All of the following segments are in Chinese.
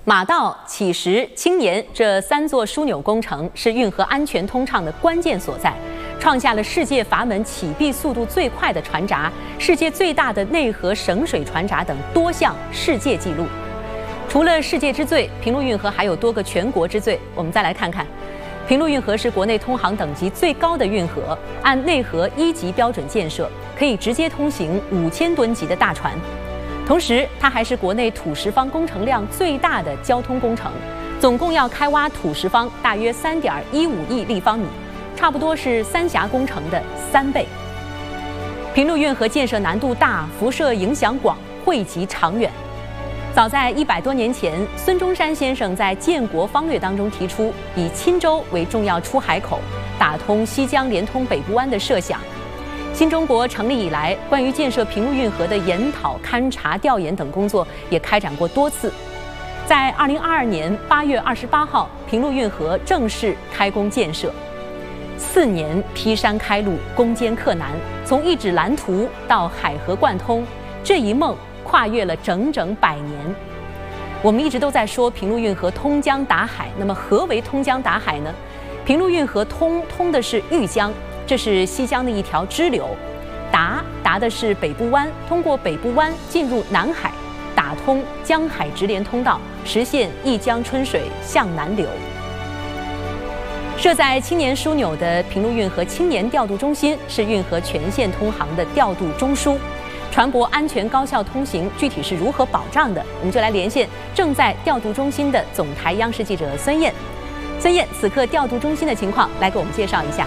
马道、启实、青年这3座枢纽工程是运河安全通畅的关键所在，创下了世界阀门起闭速度最快的船闸、世界最大的内河省水船闸等多项世界纪录。除了世界之最，平陆运河还有多个全国之最。我们再来看看，平陆运河是国内通航等级最高的运河，按内河1级标准建设，可以直接通行5000吨级的大船。同时，它还是国内土石方工程量最大的交通工程，总共要开挖土石方大约3.15亿立方米，差不多是三峡工程的3倍。平陆运河建设难度大，辐射影响广，惠及长远。早在100多年前，孙中山先生在《建国方略》当中提出以钦州为重要出海口，打通西江连通北部湾的设想。新中国成立以来，关于建设平陆运河的研讨、勘察、调研等工作也开展过多次。在2022年8月28号，平陆运河正式开工建设。4年劈山开路，攻坚克难，从一纸蓝图到海河贯通，这一梦跨越了整整100年。我们一直都在说平陆运河通江达海，那么何为通江达海呢？平陆运河通的是豫江，这是西江的一条支流，达的是北部湾，通过北部湾进入南海，打通江海直连通道，实现一江春水向南流。设在青年枢纽的平陆运河青年调度中心是运河全线通航的调度中枢，船舶安全高效通行具体是如何保障的？我们就来连线正在调度中心的总台央视记者孙燕。孙燕，此刻调度中心的情况来给我们介绍一下。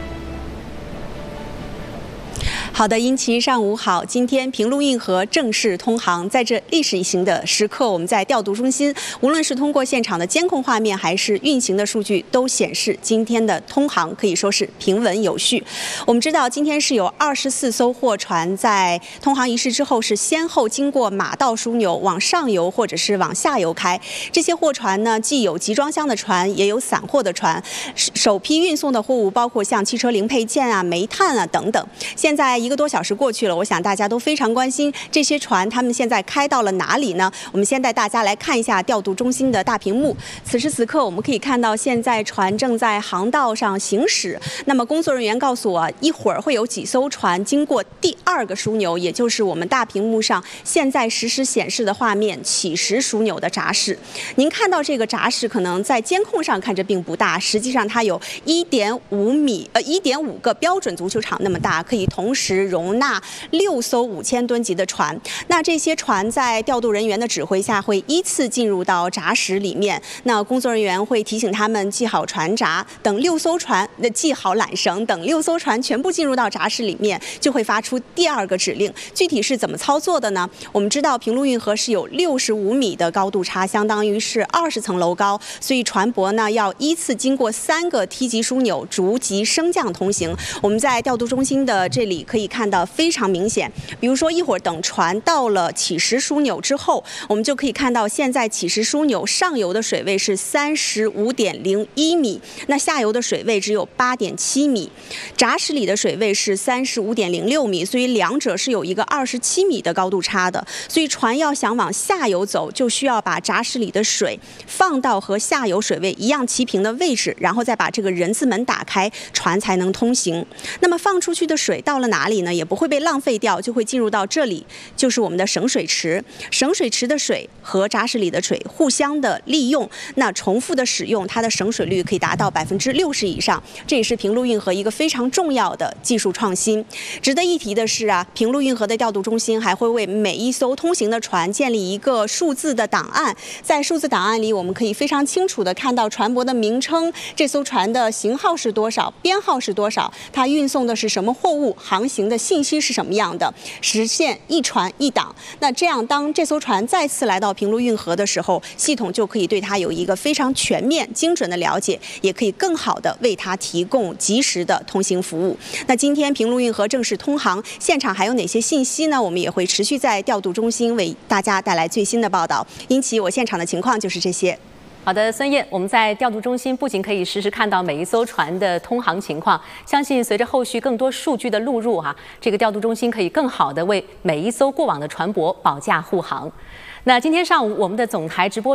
好的，殷琦，上午好。今天平陆运河正式通航，在这历史性的时刻，我们在调度中心，无论是通过现场的监控画面，还是运行的数据，都显示今天的通航可以说是平稳有序。我们知道，今天是有24艘货船在通航仪式之后，是先后经过马道枢纽往上游或者是往下游开。这些货船呢，既有集装箱的船，也有散货的船。首批运送的货物包括像汽车零配件啊、煤炭啊等等。现在1个多小时过去了，我想大家都非常关心这些船，他们现在开到了哪里呢？我们先带大家来看一下调度中心的大屏幕。此时此刻，我们可以看到现在船正在航道上行驶。那么工作人员告诉我，一会儿会有几艘船经过第2个枢纽，也就是我们大屏幕上现在实时显示的画面——启实枢纽的闸室。您看到这个闸室，可能在监控上看着并不大，实际上它有1.5个标准足球场那么大，可以同时容纳6艘5000吨级的船。那这些船在调度人员的指挥下，会依次进入到闸室里面。那工作人员会提醒他们系好船闸，等6艘船系好缆绳，等6艘船全部进入到闸室里面，就会发出第2个指令。具体是怎么操作的呢？我们知道平陆运河是有65米的高度差，相当于是20层楼高，所以船舶呢要依次经过3个梯级枢纽，逐级升降通行。我们在调度中心的这里可以看到非常明显，比如说一会儿等船到了启实枢纽之后，我们就可以看到现在启实枢纽上游的水位是35.01米，那下游的水位只有8.7米，闸室里的水位是35.06米，所以两者是有一个27米的高度差的。所以船要想往下游走，就需要把闸室里的水放到和下游水位一样齐平的位置，然后再把这个人字门打开，船才能通行。那么放出去的水到了哪里呢？也不会被浪费掉，就会进入到这里，就是我们的省水池。省水池的水和闸室里的水互相的利用，那重复的使用，它的省水率可以达到60%以上。这也是平陆运河一个非常重要的技术创新。值得一提的是啊，平陆运河的调度中心还会为每一艘通行的船建立一个数字的档案。在数字档案里，我们可以非常清楚地看到船舶的名称，这艘船的型号是多少，编号是多少，它运送的是什么货物，航行的信息是什么样的，实现一船一档。那这样，当这艘船再次来到平陆运河的时候，系统就可以对它有一个非常全面、精准的了解，也可以更好地为它提供及时的通行服务。那今天平陆运河正式通航，现场还有哪些信息呢？我们也会持续在调度中心为大家带来最新的报道。因此，我现场的情况就是这些。 好的，孙燕，我们在调度中心不仅可以实时看到每一艘船的通航情况，相信随着后续更多数据的录入这个调度中心可以更好地为每一艘过往的船舶保驾护航。那今天上午我们的总台直播